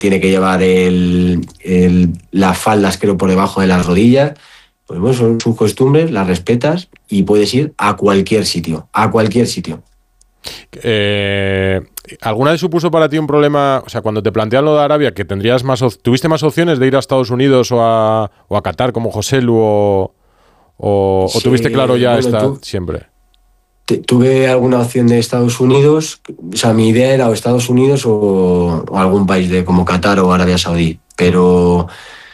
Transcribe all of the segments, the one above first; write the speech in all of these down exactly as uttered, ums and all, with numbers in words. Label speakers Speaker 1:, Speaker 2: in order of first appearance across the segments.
Speaker 1: tiene que llevar el, el, las faldas, creo, por debajo de las rodillas. Pues bueno, son sus costumbres, las respetas y puedes ir a cualquier sitio, a cualquier sitio.
Speaker 2: Eh, ¿Alguna vez supuso para ti un problema, o sea, cuando te plantean lo de Arabia, que tendrías más, tuviste más opciones de ir a Estados Unidos o a, o a Qatar como Joselu o, o, sí, o tuviste claro ya
Speaker 1: bueno,
Speaker 2: esta
Speaker 1: tú,
Speaker 2: siempre?
Speaker 1: te, tuve alguna opción de Estados Unidos, o sea, mi idea era o Estados Unidos o, o algún país de como Qatar o Arabia Saudí, pero...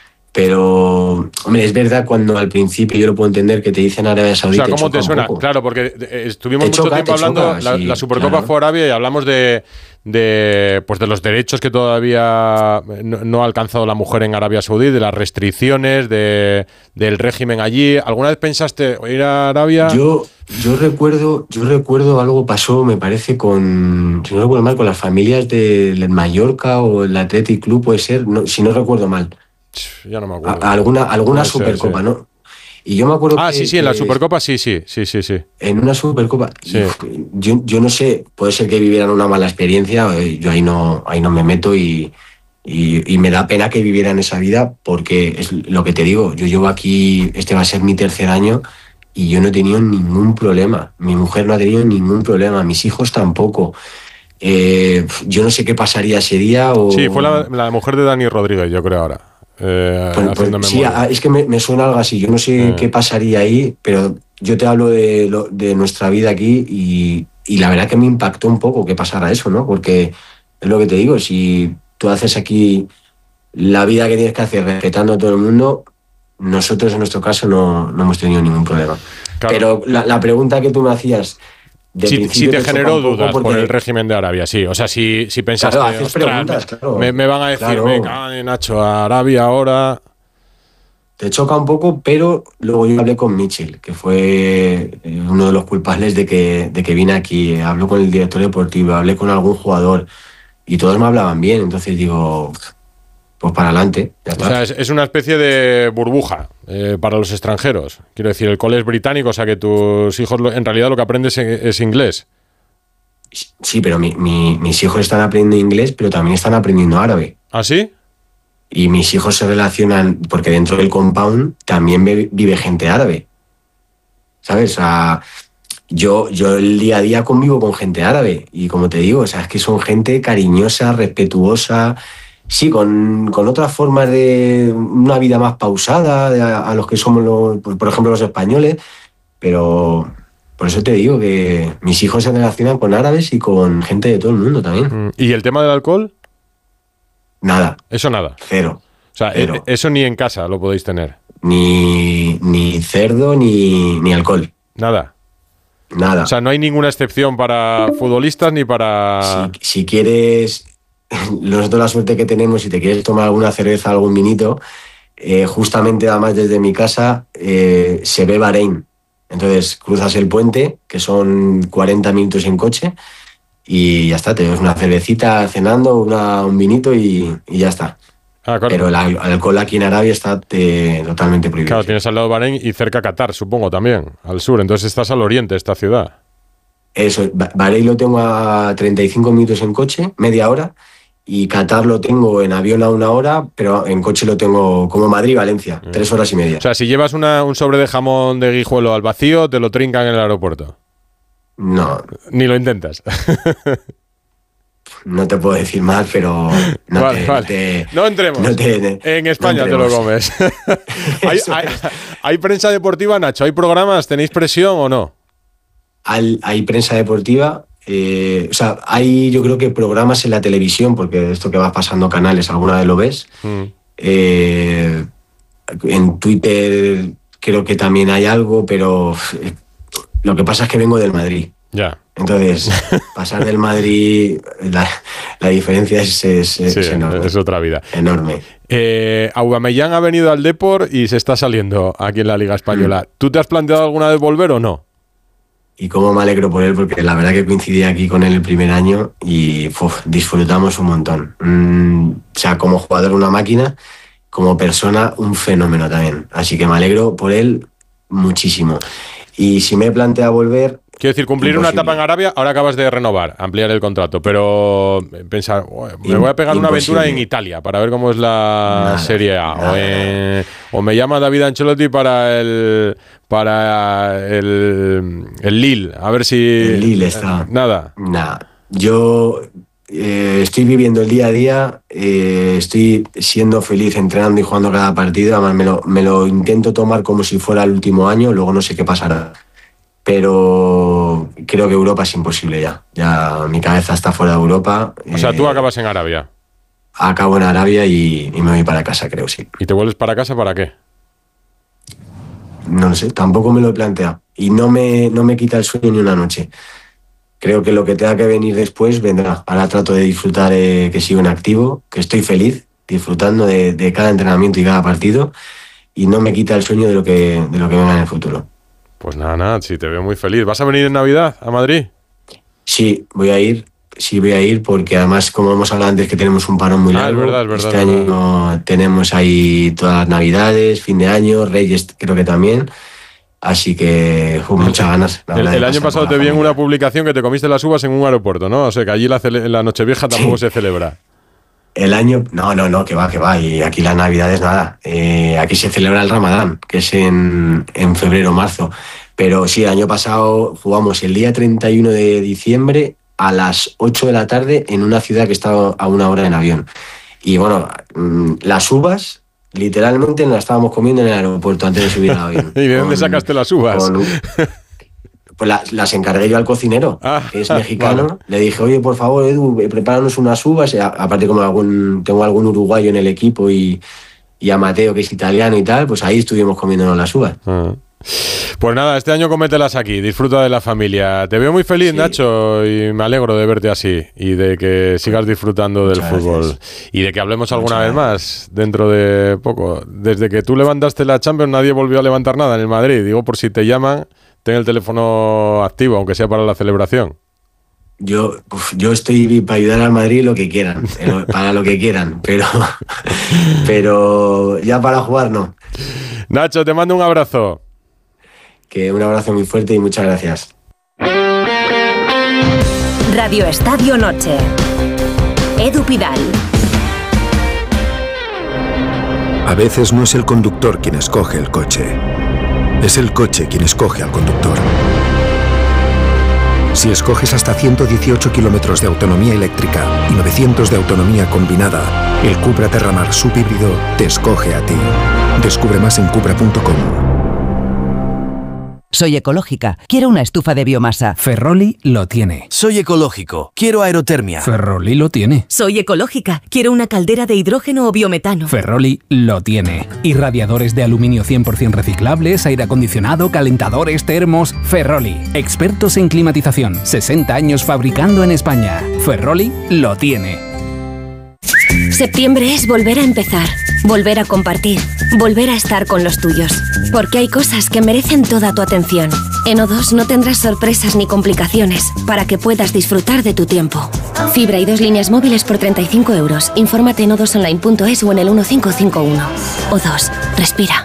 Speaker 1: Pero, hombre, es verdad cuando al principio yo lo puedo entender que te dicen Arabia Saudí.
Speaker 2: O sea, ¿cómo te, te suena? Claro, porque estuvimos te mucho choca, tiempo hablando, choca, la, sí, la Supercopa claro. fue Arabia y hablamos de, de, pues de los derechos que todavía no, no ha alcanzado la mujer en Arabia Saudí, de las restricciones, de, del régimen allí. ¿Alguna vez pensaste ir a Arabia?
Speaker 1: Yo, yo recuerdo, yo recuerdo algo pasó, me parece, con, si no recuerdo mal, con las familias del Mallorca o el Athletic Club, puede ser, no, si no recuerdo mal.
Speaker 2: Ya no me acuerdo.
Speaker 1: A, alguna alguna ser, Supercopa, sí. ¿no? Y yo me acuerdo
Speaker 2: ah,
Speaker 1: que...
Speaker 2: Ah, sí, sí, en la Supercopa sí, sí, sí, sí, sí.
Speaker 1: En una Supercopa,
Speaker 2: sí.
Speaker 1: yo, yo no sé, puede ser que vivieran una mala experiencia, yo ahí no, ahí no me meto y, y, y me da pena que vivieran esa vida porque es lo que te digo, yo llevo aquí, este va a ser mi tercer año y yo no he tenido ningún problema, mi mujer no ha tenido ningún problema, mis hijos tampoco. Eh, yo no sé qué pasaría ese día o...
Speaker 2: Sí, fue la, la mujer de Dani Rodríguez, yo creo ahora. Eh,
Speaker 1: pues, pues, sí, es que me, me suena algo así. Yo no sé eh. qué pasaría ahí, pero yo te hablo de, lo, de nuestra vida aquí y, y la verdad que me impactó un poco que pasara eso, ¿no? Porque es lo que te digo, si tú haces aquí la vida que tienes que hacer respetando a todo el mundo, nosotros en nuestro caso no, no hemos tenido ningún problema. Claro. Pero la, la pregunta que tú me hacías...
Speaker 2: Si, si te generó dudas porque... por el régimen de Arabia, sí. O sea, si, si pensaste,
Speaker 1: claro, ostras, me, claro.
Speaker 2: me, me van a decir, claro. me cagan, Nacho, a Arabia ahora...
Speaker 1: Te choca un poco, pero luego yo hablé con Mitchell, que fue uno de los culpables de que, de que vine aquí. Hablé con el director deportivo, hablé con algún jugador y todos me hablaban bien. Entonces digo, pues para adelante. Ya está.
Speaker 2: O sea, es, es una especie de burbuja eh, para los extranjeros. Quiero decir, el cole es británico, o sea que tus hijos en realidad lo que aprendes es, es inglés.
Speaker 1: Sí, pero mi, mi, mis hijos están aprendiendo inglés, pero también están aprendiendo árabe.
Speaker 2: ¿Ah, sí?
Speaker 1: Y mis hijos se relacionan, porque dentro del compound también vive gente árabe. ¿Sabes? O sea, yo, yo el día a día convivo con gente árabe. Y como te digo, o sea, es que son gente cariñosa, respetuosa... Sí, con, con otras formas de una vida más pausada de a, a los que somos, los, por, por ejemplo, los españoles, pero por eso te digo que mis hijos se relacionan con árabes y con gente de todo el mundo también.
Speaker 2: ¿Y el tema del alcohol?
Speaker 1: Nada.
Speaker 2: Eso nada.
Speaker 1: Cero.
Speaker 2: O sea, cero. Eso ni en casa lo podéis tener.
Speaker 1: Ni, ni cerdo ni, ni alcohol.
Speaker 2: Nada.
Speaker 1: Nada.
Speaker 2: O sea, no hay ninguna excepción para futbolistas ni para...
Speaker 1: Si, si quieres... Nosotros la suerte que tenemos, si te quieres tomar alguna cerveza, algún vinito, eh, justamente además desde mi casa eh, se ve Bahrein. Entonces cruzas el puente, que son cuarenta minutos en coche, y ya está, te ves una cervecita cenando, una, un vinito y, y ya está. Ah, claro. Pero el, el alcohol aquí en Arabia está te, totalmente prohibido.
Speaker 2: Claro, tienes al lado Bahrein y cerca Qatar, supongo, también, al sur. Entonces estás al oriente de esta ciudad.
Speaker 1: Eso, Bahrein lo tengo a treinta y cinco minutos en coche, media hora, y Qatar lo tengo en avión a una hora, pero en coche lo tengo como Madrid-Valencia, mm. tres horas y media.
Speaker 2: O sea, si llevas una, un sobre de jamón de Guijuelo al vacío, te lo trincan en el aeropuerto.
Speaker 1: No.
Speaker 2: Ni lo intentas.
Speaker 1: No te puedo decir más, pero no,
Speaker 2: vale,
Speaker 1: te,
Speaker 2: vale.
Speaker 1: te,
Speaker 2: no entremos.
Speaker 1: No te,
Speaker 2: en España no te lo comes. ¿Hay, hay, ¿Hay prensa deportiva, Nacho? ¿Hay programas? ¿Tenéis presión o no?
Speaker 1: Hay, hay prensa deportiva. Eh, o sea, hay yo creo que programas en la televisión, porque esto que vas pasando canales, alguna vez lo ves. Mm. Eh, en Twitter creo que también hay algo, pero eh, lo que pasa es que vengo del Madrid.
Speaker 2: Ya.
Speaker 1: Entonces, pasar del Madrid, la, la diferencia es, es, es,
Speaker 2: sí,
Speaker 1: es enorme.
Speaker 2: Es otra vida.
Speaker 1: Enorme.
Speaker 2: Eh, Aubameyang ha venido al Depor y se está saliendo aquí en la Liga Española. Mm. ¿Tú te has planteado alguna vez volver o no?
Speaker 1: Y cómo me alegro por él, porque la verdad que coincidí aquí con él el primer año y uf, disfrutamos un montón. Mm, o sea, como jugador una máquina, como persona un fenómeno también. Así que me alegro por él muchísimo. Y si me he planteado volver,
Speaker 2: Quiero decir, cumplir imposible. Una etapa en Arabia, ahora acabas de renovar, ampliar el contrato, pero pensar, me voy a pegar imposible. Una aventura en Italia para ver cómo es la nada, Serie A, nada, o, en, o me llama David Ancelotti para el para el, el Lille, a ver si...
Speaker 1: El Lille está...
Speaker 2: Nada.
Speaker 1: Nada. Yo eh, estoy viviendo el día a día, eh, estoy siendo feliz entrenando y jugando cada partido, además me lo, me lo intento tomar como si fuera el último año, luego no sé qué pasará. Pero creo que Europa es imposible ya. Ya mi cabeza está fuera de Europa.
Speaker 2: O sea, tú eh, acabas en Arabia.
Speaker 1: Acabo en Arabia y, y me voy para casa, creo, sí.
Speaker 2: ¿Y te vuelves para casa para qué?
Speaker 1: No lo sé, tampoco me lo he planteado. Y no me, no me quita el sueño ni una noche. Creo que lo que tenga que venir después vendrá. Ahora trato de disfrutar, eh, que sigo en activo, que estoy feliz, disfrutando de, de cada entrenamiento y cada partido. Y no me quita el sueño de lo que, de lo que venga en el futuro.
Speaker 2: Pues nada, nada, sí, te veo muy feliz. ¿Vas a venir en Navidad a Madrid?
Speaker 1: Sí, voy a ir, sí voy a ir, porque además, como hemos hablado antes, que tenemos un parón muy largo.
Speaker 2: Ah, es verdad, es verdad.
Speaker 1: Este
Speaker 2: es
Speaker 1: año
Speaker 2: verdad.
Speaker 1: Tenemos ahí todas las Navidades, fin de año, Reyes creo que también. Así que uh, muchas ganas.
Speaker 2: El, el año pasado te vi en una publicación que te comiste las uvas en un aeropuerto, ¿no? O sea, que allí la, cele- la Nochevieja tampoco sí. se celebra.
Speaker 1: El año, no, no, no, que va, que va. Y aquí las Navidades nada. Eh, aquí se celebra el Ramadán, que es en, en febrero, marzo. Pero sí, el año pasado jugamos el día treinta y uno de diciembre a las ocho de la tarde en una ciudad que estaba a una hora en avión. Y bueno, las uvas, literalmente las estábamos comiendo en el aeropuerto antes de subir al avión.
Speaker 2: ¿Y de dónde con, sacaste las uvas?
Speaker 1: Con, pues las, las encargué yo al cocinero, ah, que es mexicano. Vale. Le dije, oye, por favor, Edu, prepáranos unas uvas. Aparte, como algún, tengo algún uruguayo en el equipo y, y a Mateo, que es italiano y tal, pues ahí estuvimos comiéndonos las uvas.
Speaker 2: Ah. Pues nada, este año cómetelas aquí, disfruta de la familia. Te veo muy feliz, sí. Nacho, y me alegro de verte así y de que sigas disfrutando del Muchas fútbol gracias. Y de que hablemos alguna Muchas vez más dentro de poco. Desde que tú levantaste la Champions nadie volvió a levantar nada en el Madrid. Digo, por si te llaman, ten el teléfono activo, aunque sea para la celebración.
Speaker 1: Yo, uf, yo estoy para ayudar al Madrid lo que quieran, para lo que quieran, pero, pero ya para jugar no.
Speaker 2: Nacho, te mando un abrazo.
Speaker 1: Que un abrazo muy fuerte y muchas gracias.
Speaker 3: Radio Estadio Noche. Edu Pidal.
Speaker 4: A veces no es el conductor quien escoge el coche, es el coche quien escoge al conductor. Si escoges hasta ciento dieciocho kilómetros de autonomía eléctrica y novecientos de autonomía combinada, el Cupra Terramar subhíbrido te escoge a ti. Descubre más en cupra punto com.
Speaker 5: Soy ecológica, quiero una estufa de biomasa.
Speaker 6: Ferroli lo tiene.
Speaker 7: Soy ecológico, quiero aerotermia.
Speaker 6: Ferroli lo tiene.
Speaker 8: Soy ecológica, quiero una caldera de hidrógeno o biometano.
Speaker 6: Ferroli lo tiene. Irradiadores de aluminio cien por ciento reciclables, aire acondicionado, calentadores, termos. Ferroli, expertos en climatización, sesenta años fabricando en España. Ferroli lo tiene.
Speaker 9: Septiembre es volver a empezar, volver a compartir, volver a estar con los tuyos. Porque hay cosas que merecen toda tu atención. En O dos no tendrás sorpresas ni complicaciones para que puedas disfrutar de tu tiempo. Fibra y dos líneas móviles por treinta y cinco euros. Infórmate en o dos online punto es o en el uno cinco cinco uno. O dos, respira.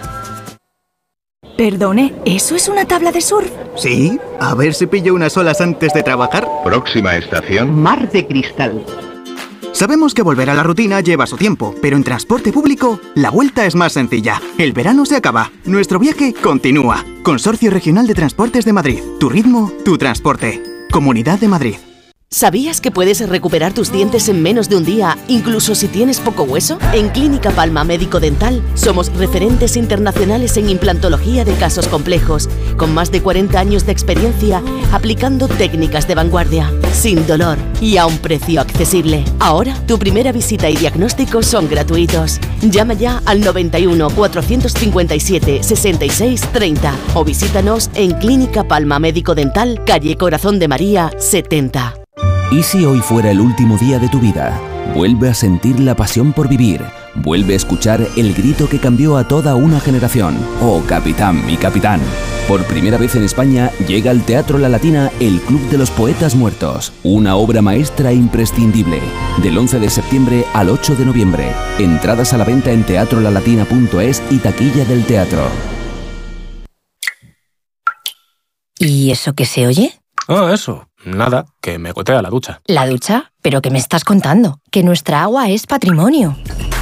Speaker 10: Perdone, ¿eso es una tabla de surf?
Speaker 11: Sí, a ver si pillo unas olas antes de trabajar.
Speaker 12: Próxima estación.
Speaker 11: Mar de Cristal. Sabemos que volver a la rutina lleva su tiempo, pero en transporte público la vuelta es más sencilla. El verano se acaba, nuestro viaje continúa. Consorcio Regional de Transportes de Madrid. Tu ritmo, tu transporte. Comunidad de Madrid.
Speaker 13: ¿Sabías que puedes recuperar tus dientes en menos de un día, incluso si tienes poco hueso? En Clínica Palma Médico Dental somos referentes internacionales en implantología de casos complejos, con más de cuarenta años de experiencia aplicando técnicas de vanguardia, sin dolor y a un precio accesible. Ahora, tu primera visita y diagnóstico son gratuitos. Llama ya al noventa y uno, cuatrocientos cincuenta y siete, sesenta y seis, treinta o visítanos en Clínica Palma Médico Dental, calle Corazón de María, setenta.
Speaker 14: ¿Y si hoy fuera el último día de tu vida? Vuelve a sentir la pasión por vivir. Vuelve a escuchar el grito que cambió a toda una generación. Oh, capitán, mi capitán. Por primera vez en España llega al Teatro La Latina el Club de los Poetas Muertos. Una obra maestra imprescindible. Del once de septiembre al ocho de noviembre. Entradas a la venta en teatro la latina punto es y taquilla del teatro.
Speaker 9: ¿Y eso qué se oye?
Speaker 12: Ah, eso. Nada, que me gotea la ducha.
Speaker 15: ¿La ducha? ¿Pero qué me estás contando? Que nuestra agua es patrimonio.